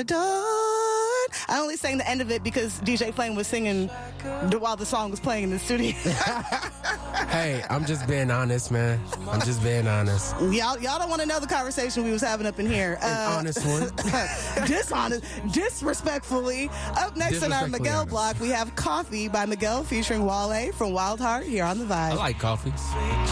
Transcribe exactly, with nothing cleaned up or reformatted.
adored. I only sang the end of it because D J Flame was singing while the song was playing in the studio. Hey, I'm just being honest, man. I'm just being honest. Y'all, y'all don't want to know the conversation we was having up in here. An Uh, honest one. dishonest, disrespectfully. Up next on our Disrespectfully Miguel honest. block, we have Coffee by Miguel featuring Wale from Wild Heart here on The Vibe. I like coffee.